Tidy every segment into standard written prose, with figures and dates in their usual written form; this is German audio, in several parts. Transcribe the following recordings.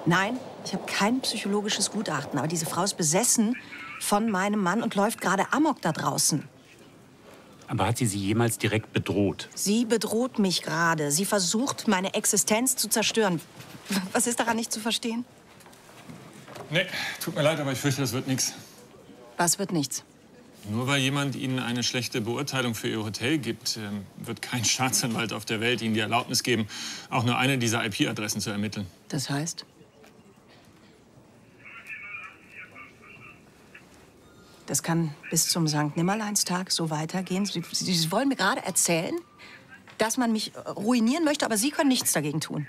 Nein, ich habe kein psychologisches Gutachten. Aber diese Frau ist besessen von meinem Mann und läuft gerade Amok da draußen. Aber hat sie jemals direkt bedroht? Sie bedroht mich gerade. Sie versucht, meine Existenz zu zerstören. Was ist daran nicht zu verstehen? Nee, tut mir leid, aber ich fürchte, das wird nichts. Was wird nichts? Nur weil jemand Ihnen eine schlechte Beurteilung für Ihr Hotel gibt, wird kein Staatsanwalt auf der Welt Ihnen die Erlaubnis geben, auch nur eine dieser IP-Adressen zu ermitteln. Das heißt? Das kann bis zum Sankt-Nimmerleins-Tag so weitergehen. Sie wollen mir gerade erzählen, dass man mich ruinieren möchte, aber Sie können nichts dagegen tun.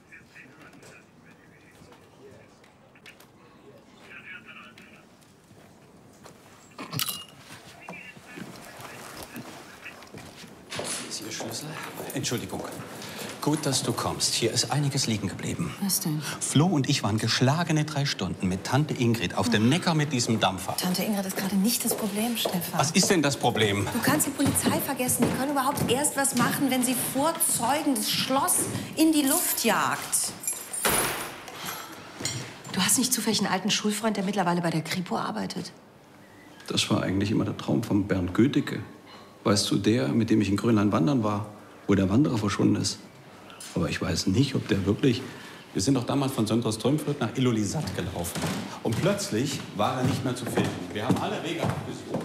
Hier ist Ihr Schlüssel. Entschuldigung. Gut, dass du kommst. Hier ist einiges liegen geblieben. Was denn? Flo und ich waren geschlagene 3 Stunden mit Tante Ingrid auf dem Neckar mit diesem Dampfer. Tante Ingrid ist gerade nicht das Problem, Stefan. Was ist denn das Problem? Du kannst die Polizei vergessen. Die können überhaupt erst was machen, wenn sie vor Zeugen das Schloss in die Luft jagt. Du hast nicht zufällig einen alten Schulfreund, der mittlerweile bei der Kripo arbeitet? Das war eigentlich immer der Traum von Bernd Gödicke. Weißt du, der, mit dem ich in Grönland wandern war, wo der Wanderer verschwunden ist. Aber ich weiß nicht, ob der wirklich... Wir sind doch damals von Söndra-Strömfurt nach Ilulissat gelaufen. Und plötzlich war er nicht mehr zu finden. Wir haben alle Wege abgesucht.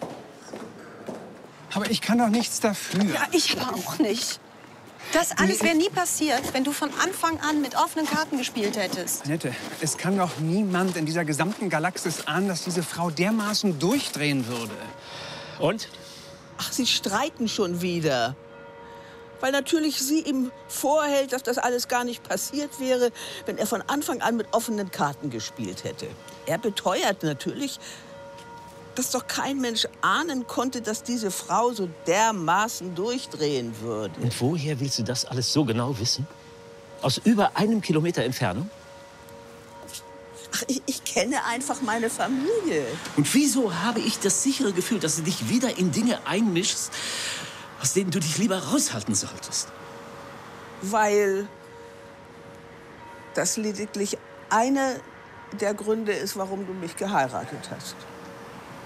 Aber ich kann doch nichts dafür. Ja, ich aber auch nicht. Das alles wäre nie passiert, wenn du von Anfang an mit offenen Karten gespielt hättest. Annette, es kann doch niemand in dieser gesamten Galaxis ahnen, dass diese Frau dermaßen durchdrehen würde. Und? Ach, sie streiten schon wieder. Weil natürlich sie ihm vorhält, dass das alles gar nicht passiert wäre, wenn er von Anfang an mit offenen Karten gespielt hätte. Er beteuert natürlich, dass doch kein Mensch ahnen konnte, dass diese Frau so dermaßen durchdrehen würde. Und woher willst du das alles so genau wissen? Aus über 1 Kilometer Entfernung? Ach, ich kenne einfach meine Familie. Und wieso habe ich das sichere Gefühl, dass du dich wieder in Dinge einmischst, aus denen du dich lieber raushalten solltest? Weil das lediglich einer der Gründe ist, warum du mich geheiratet hast.